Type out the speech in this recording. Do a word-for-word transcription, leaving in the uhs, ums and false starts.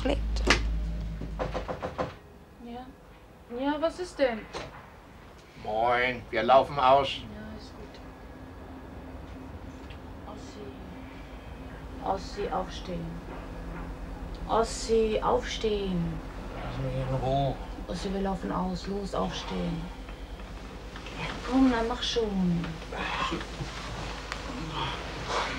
schlägt. Ja. Ja, was ist denn? Moin, wir laufen aus. Ja, ist gut. Ossi. Ossi, aufstehen. Ossi, aufstehen. Lass mich in Ruhe. Ossi, wir laufen aus. Los, aufstehen. Ja, komm, dann mach schon.